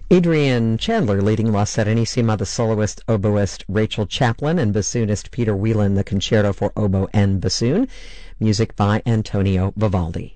Adrienne Chandler leading La Serenissima, the soloist, oboist Rachel Chaplin, and bassoonist Peter Whelan, the concerto for oboe and bassoon. Music by Antonio Vivaldi.